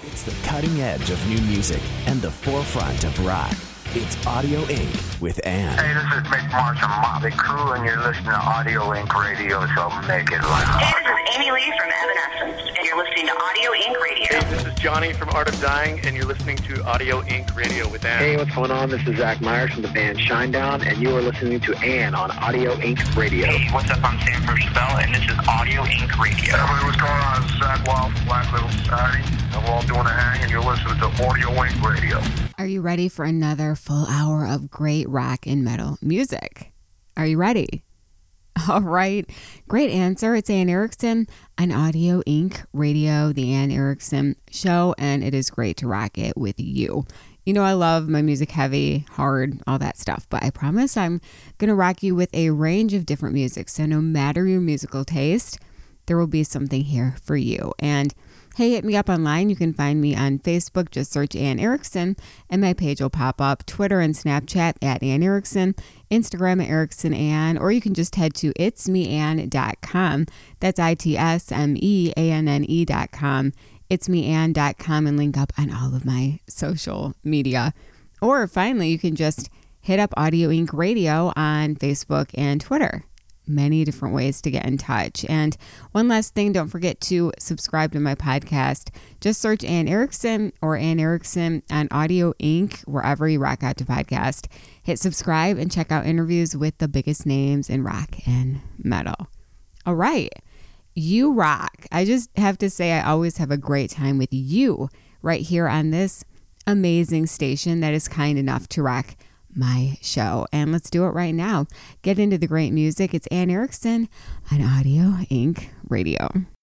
It's the cutting edge of new music and the forefront of rock. It's Audio Inc. with Ann. Hey, this is Mick Mars from Motley Crue, and you're listening to Audio Inc. Radio, so make it loud. Hey, this is Amy Lee from Evanescence, and you're listening to Audio Inc. Radio. Hey, this is Johnny from Art of Dying, and you're listening to Audio Inc. Radio with Ann. Hey, what's going on? This is Zach Myers from the band Shinedown, and you are listening to Ann on Audio Inc. Radio. Hey, what's up? I'm Sam Chappelle, and this is Audio Inc. Radio. Everybody, what's going on? This is Zach Wild from Black Label Society, and we're all doing a hang, and you're listening to Audio Inc. Radio. Are you ready for another full hour of great rock and metal music? Are you ready? All right. Great answer. It's Ann Erickson on Audio Inc. Radio, the Ann Erickson Show, and it is great to rock it with you. You know, I love my music heavy, hard, all that stuff, but I promise I'm going to rock you with a range of different music. So no matter your musical taste, there will be something here for you. And hey, hit me up online. You can find me on Facebook. Just search Ann Erickson, and my page will pop up. Twitter and Snapchat at Ann Erickson, Instagram at Erickson Ann, or you can just head to itsmeann.com. That's itsmeanne.com. itsmeann.com and link up on all of my social media. Or finally, you can just hit up Audio Inc. Radio on Facebook and Twitter. Many different ways to get in touch. And one last thing, don't forget to subscribe to my podcast. Just search Ann Erickson or Ann Erickson on Audio Inc. wherever you rock out to podcast. Hit subscribe and check out interviews with the biggest names in rock and metal. All right. You rock. I just have to say I always have a great time with you right here on this amazing station that is kind enough to rock my show. And let's do it right now. Get into the great music. It's Ann Erickson on Audio Inc. Radio.